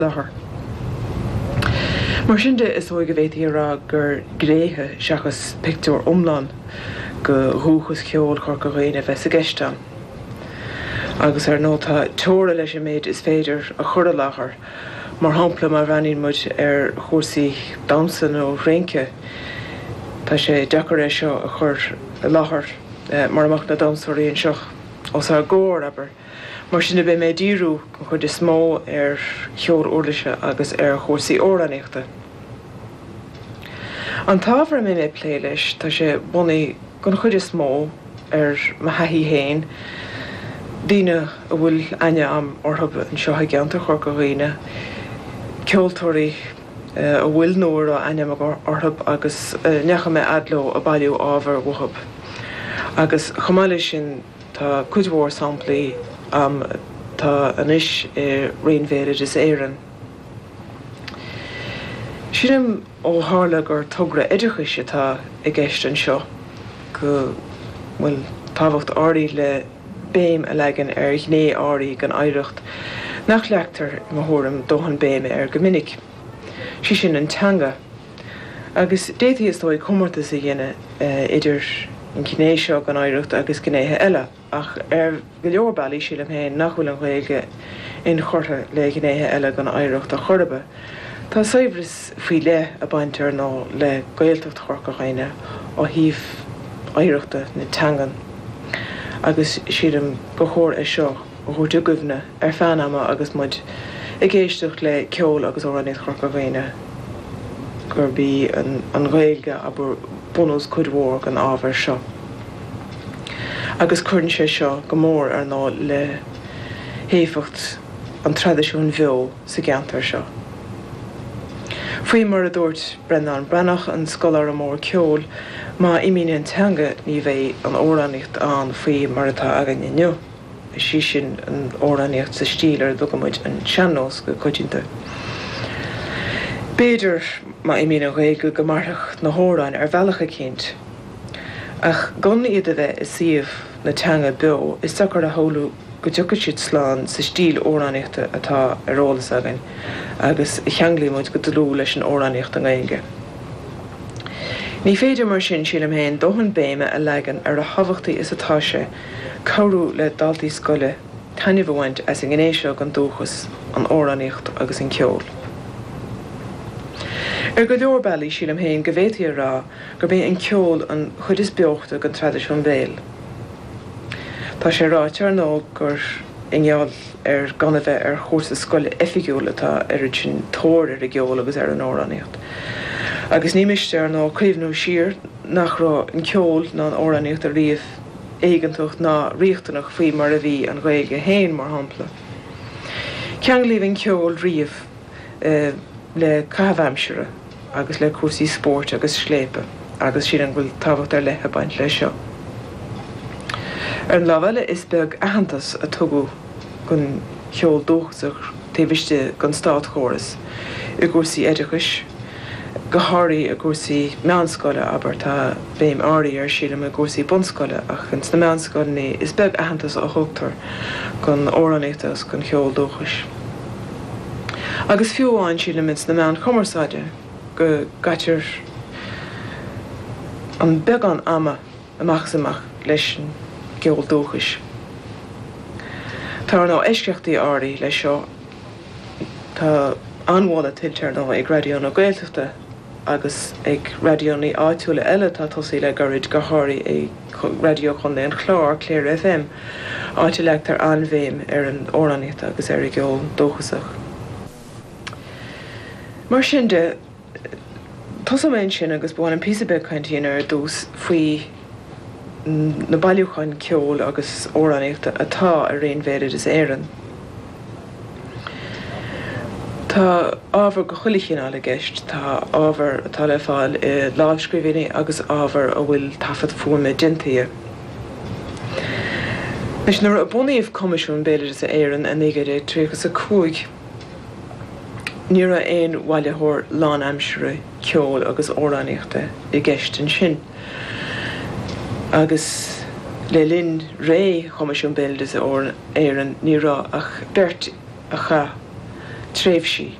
láthair. Mar sin de is ó go bhhétaí rá gur gréthe seachas pictiúr umlan go rúchas ceol chuir go réine bheits a gceiste. Agus ar nótá teóra leis méid is féidir a chur a láthair, mar hampla mar bhaíonn muid ar chósaí damsan ó réince. Tá sé deacair é seo a chur a láthair mar amach na damsairíonn seo os ar ggóir aber. Mar sinna be mé díú go chuid is mó ar cheol orlaise agus ar chósaí óraníochta. An tábhar mé mé plé leis tá sé bunaí gon chuid is mó ar maithaí héin, Díine a bhfuil aine am orthab an seo geanta chuir go réine, ceoltóirí a bhfuil nóir a aine orthab agus necha mé adló a bailú ábhar bhuthab. Agus chomáile sin tá cuidmhór samplaí tá anis réonmhéad is éireann. Siadam ó tharla gur tugra idirchuise tá i gceist an seo go bhfuil tábhacht áirí le béim a legan ar gné áirí gan éireacht nach leachtar mthóram dóthain béime ar go minic. Si sin an teanga. Agus détaí is dóigh cumartas a dhéine idir an cné seo gan éireacht agus gnéthe eile, ach ar go leor bailí sílam héin nach bhfuil an Ghaeilge in chortha le gnéthe eile gan éireacht a chorba. Tá saibhras faoi le a baintear nó le Gaeltacht chur go réine ó híomh éireachta na teangan. Agus siadam go chóir é seo ó chuirte gomhne ar feanama agus muid i ggéisteach le ceol agus óraníocht chur go réine gur bí an Ghaeilge aber bunús cuidmhór an ábhar seo. Agus chuireann sé seo go mór ar ná le héificht an tradiisiún bheo sa gceantar seo. Faoi mar a dúirt Brendan Brannach an scolar a mór ceol, má imíonn an teanga ní bheith an óraníocht an faoi mar atá agan inniu. Sí sin an óraníocht sa stíl ar dogamid an seanós go coidínta. Béidir má imíonn an Ghaeilge go marthach na hóráin ar bhealacha cinnt. Ach gan iad a bheith is siomh na teanga beo is sochar a thóú go dtucha siad sláán sa stíl óraníochta atá arolalas agan, agus cheanglí muid go dlú leis an óraníocht an Ghaeilge. Ní féidir mar sin sílam héin dóthain béime a legan ar a thabhachtaí is atá sé, cabhrú le daltaí scoile, tainneamh bhaint as an gnéisio an dúchas an óraníocht agus an ceol. Ar go leor bailí sílam héin go bhhétaí rá gur bé an ceol an chud is beochta gan tradiisiún béal. Tá sé ráite ar nó gur ingeall ar gan a bheith ar chósa scoile effigiúil atá ar sin tóir ar a gceol agus ar an óraníocht. Agus ní miste ar nó críomhnú siar nach rá an ceol ná an óraníocht a riamh éigeantocht ná riachtanach faoi mar a bhí an Ghaeilge héin mar hampla. Ceanglíomh an ceol riamh le cathbhaimseire agus le cuasaí spórt agus sléipe, agus siad an bhfuil tábhacht ar lethe baint lei seo. Ar an lábhaile is beag aitheantas a tugadh gon cheol dúchasach taobhiste gon stát chóras i gcúsaí oideachais, go háirí a gcúsaí meánscoile aber tá béim áirí ar sílam a gcúsaí bunscoile ach ins na meánscoilní is beag aitheantas a thugtar gon óraníochtas gon cheol dúchais. Agus fiúháin sílam ins na meán chumarsáide go gaitir an beagán ama amachsamach leis an ceol dúchais. Tá ná éisceachtaí áirí lei seo, tá anmhála tiltear nó ag radioúna Gaeltachta agus ag radioúnaí áitiúla eile tá tosaí le garid go háirí ag radio chun léon chlár Cléir FM áitiú leachtar anmhéim ar an óraníocht agus ar i gceol dúchasach. Mar sin de tosamén sin agus bháin an píosa beagcaintíon ar dús faoi na bailiúcháin ceol agus óraníochta atá a réonmhéad is éireann. Tá ábhar go chuilichéála gceist, tá ábhar atá le fáil i láimhscríbhíní agus ábhar a bhfuil tafad fuaime dintaithe. Leis nuair a bunaíomh comisiún béidir is éireann a 1935 ní raibh aon bhailithóir lán aimseire ceol agus óraníochta i gceist an sin. Agus le linn ré comisiún béidir is éireann ní rá ach beirt a cha tréimhsí